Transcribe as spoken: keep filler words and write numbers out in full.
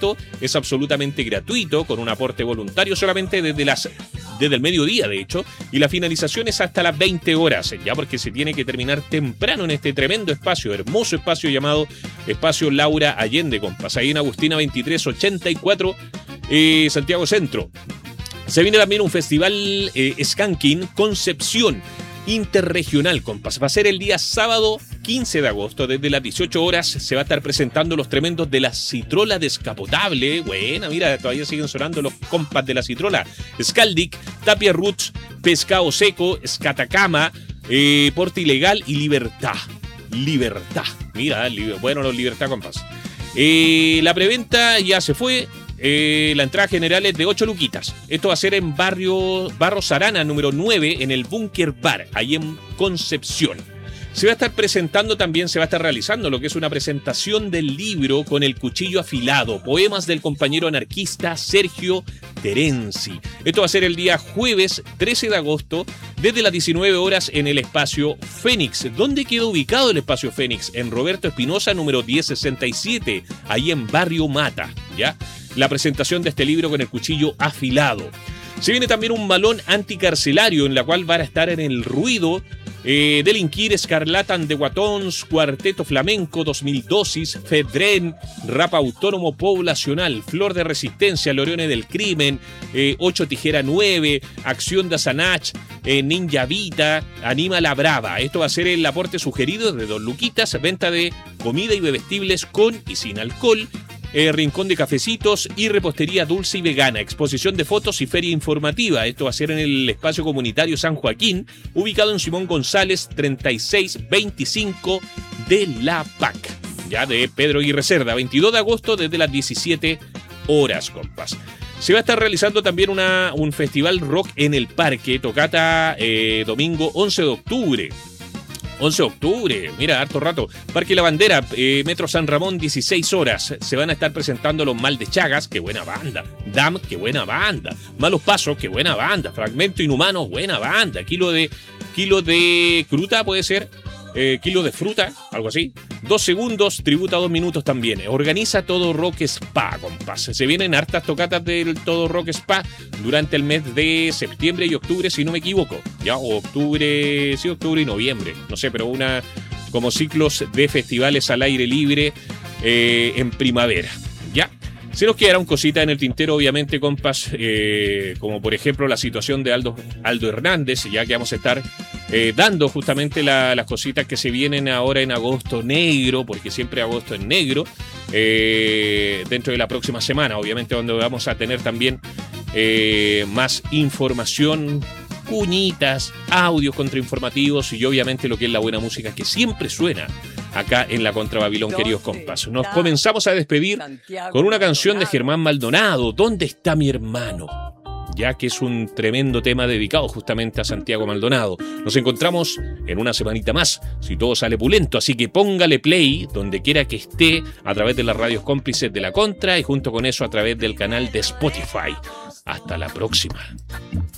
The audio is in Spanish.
esto es absolutamente gratuito, con un aporte voluntario solamente desde las desde el mediodía, de hecho, y la finalización es hasta las veinte horas, ya porque se tiene que terminar temprano en este tremendo espacio, hermoso espacio llamado Espacio Laura Allende, compas, ahí en Agustina veintitrés ochenta y cuatro, eh, Santiago Centro. Se viene también un festival eh, Skanking Concepción Interregional, compas. Va a ser el día sábado quince de agosto, desde las dieciocho horas se va a estar presentando los tremendos de la Citrola Descapotable. Buena, mira, todavía siguen sonando los compas de la Citrola. Scaldic, Tapia Roots, Pescado Seco, Scatacama, eh, Porte Ilegal y Libertad. Libertad. Mira, li- bueno, los Libertad, compas. Eh, la preventa ya se fue. Eh, la entrada general es de ocho luquitas. Esto va a ser en barrio Barros Arana, número nueve, en el Bunker Bar, ahí en Concepción. Se va a estar presentando también, se va a estar realizando lo que es una presentación del libro Con el cuchillo afilado, poemas del compañero anarquista Sergio Terenzi. Esto va a ser el día jueves trece de agosto, desde las diecinueve horas en el Espacio Fénix. ¿Dónde queda ubicado el Espacio Fénix? En Roberto Espinosa, número diez sesenta y siete, ahí en Barrio Mata, ¿ya? La presentación de este libro Con el cuchillo afilado. Se viene también un malón anticarcelario en la cual van a estar en el ruido eh, Delinquir, Escarlatan de Guatons, Cuarteto Flamenco, dos mil Dosis, Fedren, Rap Autónomo Poblacional, Flor de Resistencia, Loriones del Crimen, eh, ocho Tijera nueve, Acción de Sanach, eh, Ninja Vita, Anima la Brava. Esto va a ser el aporte sugerido de Don Luquitas, venta de comida y bebestibles con y sin alcohol. Eh, rincón de cafecitos y repostería dulce y vegana, exposición de fotos y feria informativa. Esto va a ser en el Espacio Comunitario San Joaquín, ubicado en Simón González treinta y seis veinticinco de La P A C, ya de Pedro Aguirre Cerda, veintidós de agosto desde las diecisiete horas, compas. Se va a estar realizando también una, un festival rock en el parque, tocata eh, domingo once de octubre. once de octubre, mira, harto rato. Parque La Bandera, eh, Metro San Ramón, dieciséis horas. Se van a estar presentando Los Mal de Chagas, qué buena banda. Dam, qué buena banda. Malos Pasos, qué buena banda. Fragmento Inhumano, buena banda. Kilo de, kilo de Fruta, puede ser. Eh, kilo de Fruta, algo así. Dos segundos, tributa dos minutos también. Organiza Todo Rock Spa, compás. Se vienen hartas tocatas del Todo Rock Spa durante el mes de septiembre y octubre, si no me equivoco. Ya, o octubre, sí, octubre y noviembre. No sé, pero una como ciclos de festivales al aire libre eh, en primavera. Ya. Se nos quedará un cosita en el tintero, obviamente, compas, eh, como por ejemplo la situación de Aldo, Aldo Hernández, ya que vamos a estar eh, dando justamente la, las cositas que se vienen ahora en agosto negro, porque siempre agosto es negro, eh, dentro de la próxima semana, obviamente, donde vamos a tener también eh, más información, cuñitas, audios contrainformativos y obviamente lo que es la buena música que siempre suena acá en la Contra Babilón, queridos compas. Nos comenzamos a despedir con una canción de Germán Maldonado, ¿Dónde está mi hermano? Ya que es un tremendo tema dedicado justamente a Santiago Maldonado. Nos encontramos en una semanita más, si todo sale pulento, así que póngale play donde quiera que esté, a través de las radios cómplices de la Contra y junto con eso a través del canal de Spotify. Hasta la próxima.